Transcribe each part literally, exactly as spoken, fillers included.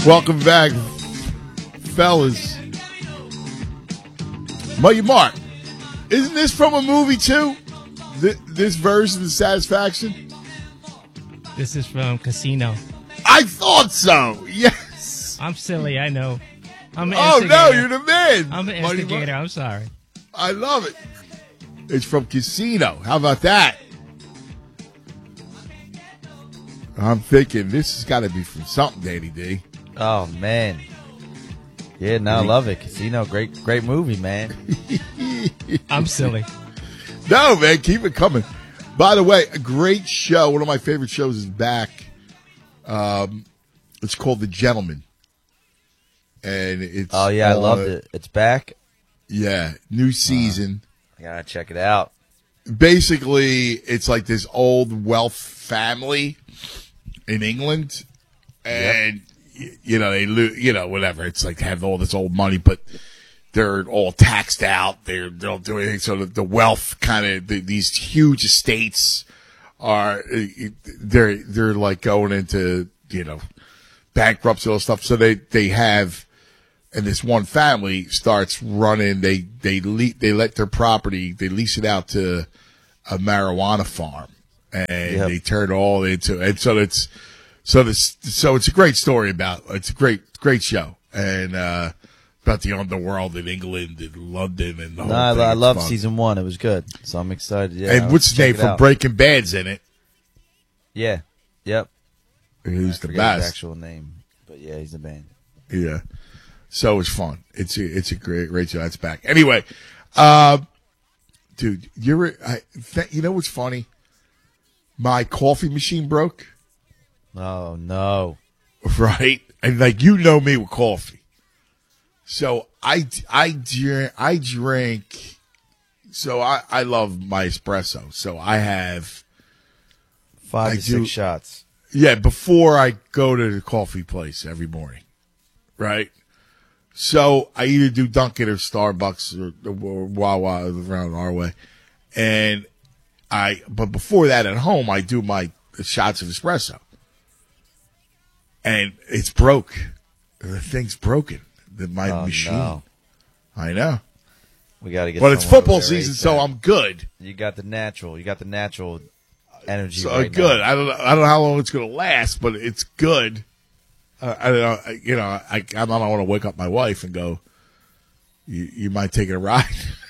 Welcome back, fellas. Muddy Mark, isn't this from a movie too? Th- this version of Satisfaction? This is from Casino. I thought so. Yes. I'm silly, I know. I'm an oh, instigator. no, you're the man. I'm an Muddy instigator. Mark. I'm sorry. I love it. It's from Casino. How about that? I'm thinking this has got to be from something, Danny D. Oh, man. Yeah, no, I love it. Casino, great great movie, man. I'm silly. No, man, keep it coming. By the way, a great show. One of my favorite shows is back. Um, it's called The Gentleman. And it's Oh, yeah, I on loved a- it. It's back. Yeah, new season. I gotta check it out. Basically, it's like this old wealth family in England, and y you know they lo- you know whatever. It's like they have all this old money, but they're all taxed out. They're, they don't do anything. So the, the wealth kind of the, these huge estates are they're they're like going into you know bankruptcy and stuff. So they they have. And this one family starts running. They they le- they let their property. They lease it out to a marijuana farm, and Yep. they turn it all into. And so it's so this so it's a great story about. It's a great great show, and uh, about the underworld in England and London and the whole No, I, thing. I It's love fun. season one. It was good. So I'm excited. Yeah, And I'll what's his check name it from out. Breaking Bad's in it? Yeah. Yep. Who's I the forget his best? actual name. But yeah, he's the band. Yeah. So it's fun. It's a, it's a great, great show. That's back. Anyway, uh, dude, you're, I, th- you know what's funny? My coffee machine broke, Oh, no. right? And like, you know me with coffee. So I, I drink, I drink, so I, I love my espresso. So I have, Five I to do- six shots. yeah, before I go to the coffee place every morning, right? So I either do Dunkin' or Starbucks or, or Wawa around our way, and I. But before that, at home, I do my shots of espresso, and it's broke. The thing's broken. The, my Oh, machine. no. I know, We got to get but it's someone football over there season, ASAP. so I'm good. You got the natural. You got the natural energy So right good. now. I don't. know- I don't know how long it's going to last, but it's good. Uh, I don't know. I- You know, I I don't want to wake up my wife and go, "You you might take a ride."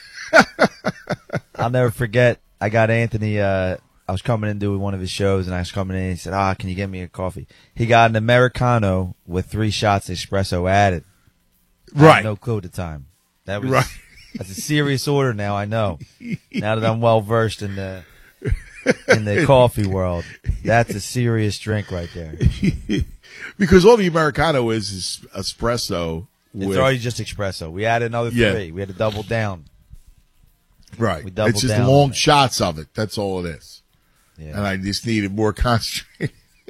I'll never forget. I got Anthony. Uh, I was coming in doing one of his shows, and I was coming in. and He said, "Ah, can you get me a coffee?" He got an Americano with three shots of espresso added. I had Right. no clue at the time. That was Right. That's a serious order. Now I know. Now that I'm well versed in the in the coffee world, that's a serious drink right there. Because all the Americano is is espresso. It's With, already just espresso. We added another Yeah. three. We had to double down. right. we doubled It's just down long on it. shots of it. That's all it is. Yeah. And I just needed more concentrate.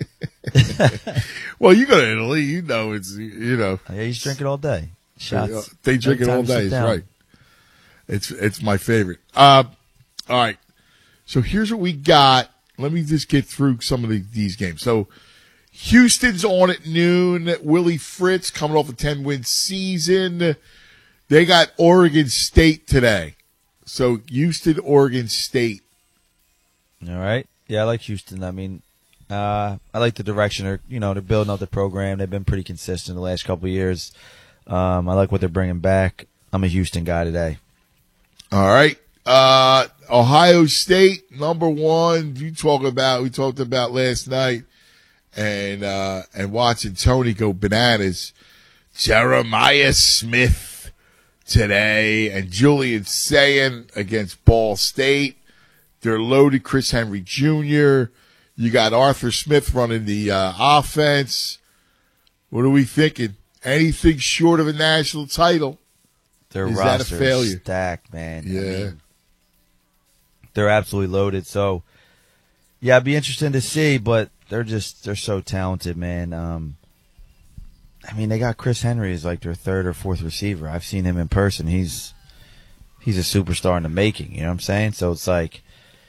Well, you go to Italy, you know it's you know Yeah, you just drink it all day. Shots. they drink it No all time to sit day. It's down. right. It's it's my favorite. Uh, all right. So here's what we got. Let me just get through some of the, these games. So Houston's on at noon. Willie Fritz coming off a ten win season. They got Oregon State today. So Houston, Oregon State. All right. Yeah, I like Houston. I mean, uh, I like the direction they're, you know, they're building up the program. They've been pretty consistent the last couple of years. Um, I like what they're bringing back. I'm a Houston guy today. All right. Uh, Ohio State, number one. You talk about, we talked about last night and, uh, and watching Tony go bananas. Jeremiah Smith today and Julian Sayin against Ball State. They're loaded. Chris Henry Junior You got Arthur Smith running the, uh, offense. What are we thinking? Anything short of a national title? Their Is that a roster failure? is stacked, man. I Yeah. mean, they're absolutely loaded. So, yeah, it'd be interesting to see, but they're just, they're so talented, man. Um, I mean, they got Chris Henry as like their third or fourth receiver. I've seen him in person. He's, he's a superstar in the making. You know what I'm saying? So it's like,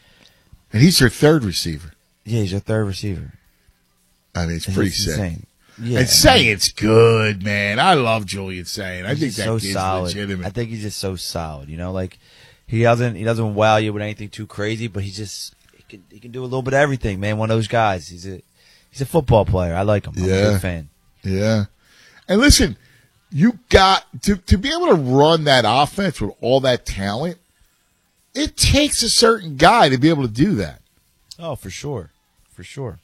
And he's their third receiver. yeah, he's your third receiver. I mean, it's pretty It's sick. insane. Yeah, and say it's good, man. I love Julian saying. I he's think just that so kid's solid. legitimate. I think he's just so solid. You know, like he doesn't he doesn't wow you with anything too crazy, but he's just he can he can do a little bit of everything, man. One of those guys. He's a he's a football player. I like him. I'm Yeah. a big fan. Yeah. And listen, you got to to be able to run that offense with all that talent. It takes a certain guy to be able to do that. Oh, for sure, for sure.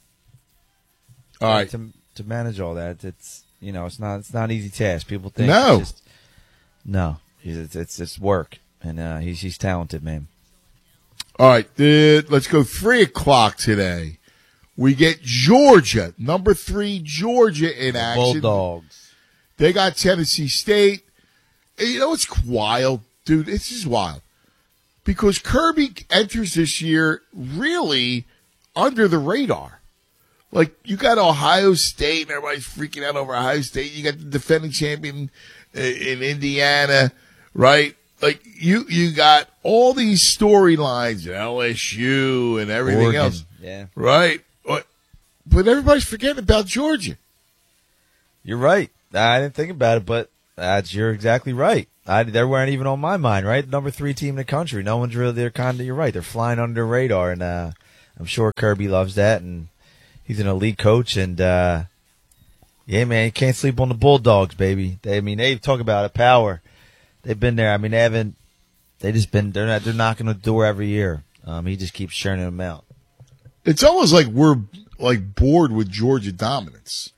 All right. To to manage all that, it's you know, it's not it's not an easy task. People think No. it's just, no, it's it's it's work, and uh, he's he's talented, man. All right. Uh, let's go three o'clock today. We get Georgia, number three Georgia in action. Bulldogs. They got Tennessee State. And you know what's wild, dude? This is wild. Because Kirby enters this year really under the radar. Like, you got Ohio State, and everybody's freaking out over Ohio State. You got the defending champion in Indiana, right? Like, you you got all these storylines, L S U and everything Oregon, else, yeah. right? But, but everybody's forgetting about Georgia. You're right. I didn't think about it, but that's you're exactly right. I, they weren't even on my mind, right? Number three team in the country. No one's really. They're kind of. You're right. They're flying under the radar, and uh, I'm sure Kirby loves that, and he's an elite coach. And uh, yeah, man, you can't sleep on the Bulldogs, baby. They, I mean, they talk about it, power. They've been there. I mean, they haven't. They just been. They're not. They're knocking the door every year. Um, he just keeps churning them out. It's almost like we're like bored with Georgia dominance.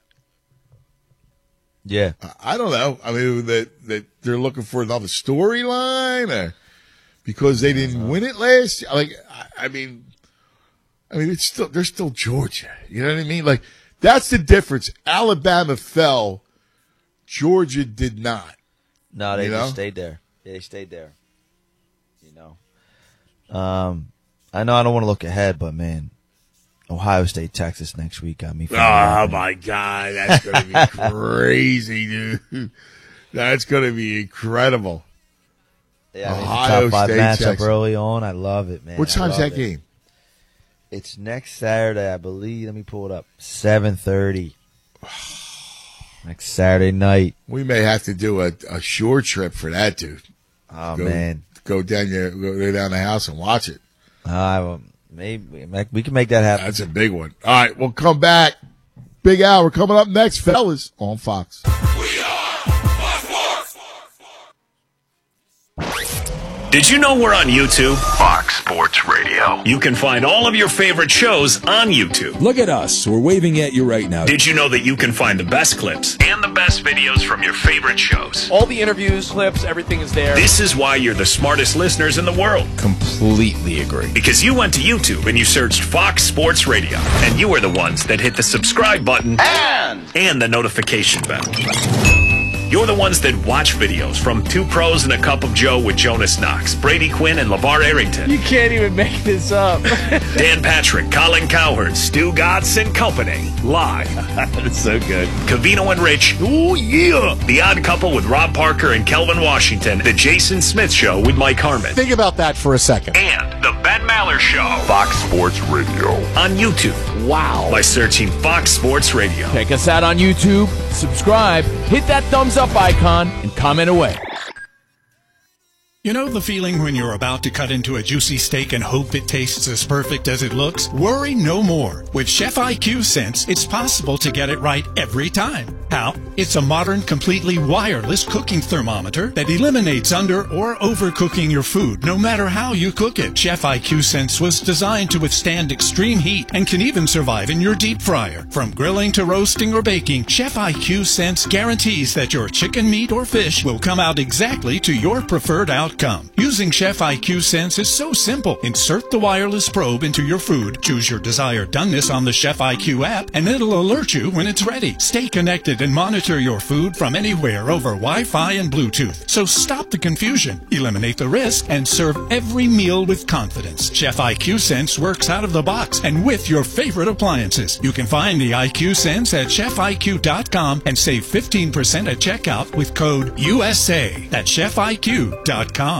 Yeah. I don't know. I mean, that that they're looking for another storyline, or because they didn't win it last year. Like, I, I mean, I mean, it's still they're still Georgia. You know what I mean? Like, that's the difference. Alabama fell, Georgia did not. No, they You just know? stayed there. They stayed there. You know. Um, I know I don't want to look ahead, but man, Ohio State, Texas next week got me. Oh my God, that's gonna be crazy, dude. That's gonna be incredible. Yeah, I mean, Ohio top five State, matchup Texas. early on. I love it, man. What I time's love that it. game? It's next Saturday, I believe. Let me pull it up. Seven thirty. Next Saturday night. We may have to do a, a shore trip for that, dude. Oh Go- man. Go down your go down the house and watch it. Uh, well, maybe we can make that happen. That's a big one. All right, we'll come back. Big hour coming up next, fellas, on Fox. Did you know we're on YouTube? Fox Sports Radio. You can find all of your favorite shows on YouTube. Look at us. We're waving at you right now. Did you know that you can find the best clips and the best videos from your favorite shows? All the interviews, clips, everything is there. This is why you're the smartest listeners in the world. Completely agree. Because you went to YouTube and you searched Fox Sports Radio. And you are the ones that hit the subscribe button And and the notification bell. You're the ones that watch videos from Two Pros and a Cup of Joe with Jonas Knox, Brady Quinn, and LeVar Arrington. You can't even make this up. Dan Patrick, Colin Cowherd, Stu Gatz, and company. Live. That's so good. Cavino and Rich. Oh, yeah. The Odd Couple with Rob Parker and Kelvin Washington. The Jason Smith Show with Mike Harmon. Think about that for a second. And The Ben Maller Show. Fox Sports Radio. On YouTube. Wow. By searching Fox Sports Radio. Check us out on YouTube, subscribe, hit that thumbs up icon, and comment away. You know the feeling when you're about to cut into a juicy steak and hope it tastes as perfect as it looks? Worry no more. With Chef I Q Sense, it's possible to get it right every time. How? It's a modern, completely wireless cooking thermometer that eliminates under or overcooking your food, no matter how you cook it. Chef I Q Sense was designed to withstand extreme heat and can even survive in your deep fryer. From grilling to roasting or baking, Chef I Q Sense guarantees that your chicken, meat, or fish will come out exactly to your preferred outcome. Using Chef I Q Sense is so simple. Insert the wireless probe into your food, choose your desired doneness on the Chef I Q app, and it'll alert you when it's ready. Stay connected and monitor your food from anywhere over Wi-Fi and Bluetooth. So stop the confusion, eliminate the risk, and serve every meal with confidence. Chef I Q Sense works out of the box and with your favorite appliances. You can find the I Q Sense at chef I Q dot com and save fifteen percent at checkout with code U S A. That's chef I Q dot com.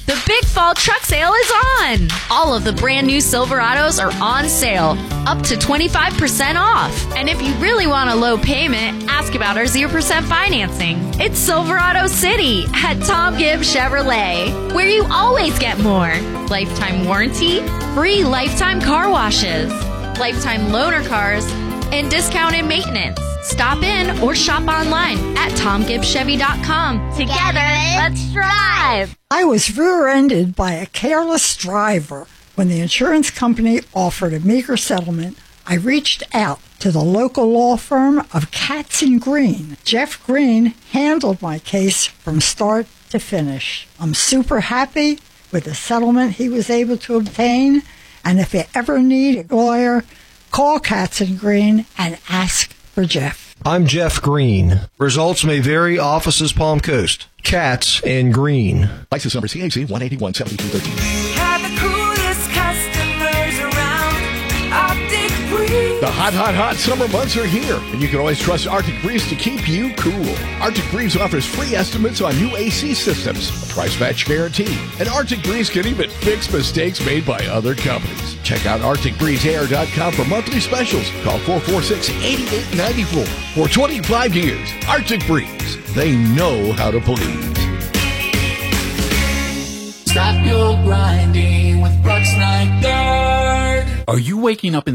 The big fall truck sale is on. All of the brand new Silverados are on sale, up to twenty-five percent off. And if you really want a low payment, ask about our zero percent financing. It's Silverado City at Tom Gibbs Chevrolet, where you always get more. Lifetime warranty, free lifetime car washes, lifetime loaner cars, and discounted maintenance. Stop in or shop online at tom gibbs chevy dot com. Together, let's drive. I was rear-ended by a careless driver. When the insurance company offered a meager settlement, I reached out to the local law firm of Katz and Green. Jeff Green handled my case from start to finish. I'm super happy with the settlement he was able to obtain, and if you ever need a lawyer, call Katz and Green and ask for Jeff. I'm Jeff Green. Results may vary. Offices Palm Coast. Katz and Green. License number C A C one eighty-one seventy-two thirteen. Have the coolest customers around. Arctic Breeze. The hot, hot, hot summer months are here, and you can always trust Arctic Breeze to keep you cool. Arctic Breeze offers free estimates on new A C systems, a price match guarantee, and Arctic Breeze can even fix mistakes made by other companies. Check out arctic breeze air dot com for monthly specials. Call four four six, eight eight nine four. For twenty-five years, Arctic Breeze. They know how to please. Stop your grinding with Brooks Night Guard. Are you waking up in